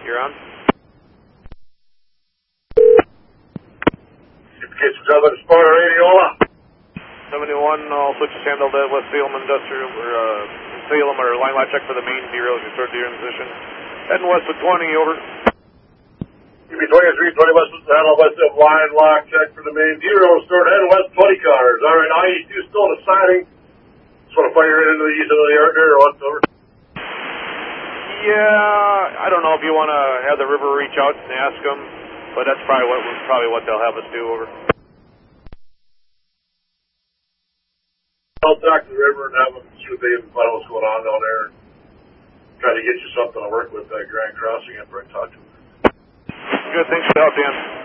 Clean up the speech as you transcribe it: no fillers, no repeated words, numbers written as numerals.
You're on. Communications out of the Sparta Radiola. 71, all switches handled at West Salem Industrial, or Salem, or line lock check for the main zero as you start your in position. Heading west with 20, over. Give me 23, 20 west with the handle west of line lock check for the main zero. Start heading west 20 cars. All right, IE2 still in the siding. Just want to fire it into the east of the yard there or what's over? Yeah, I don't know if you want to have the river reach out and ask them, but that's probably what they'll have us do, over. I'll talk to the river and have them see what they find out what's going on down there. Try to get you something to work with that Grand Crossing after I talk to them. Good, thanks for the help, Dan.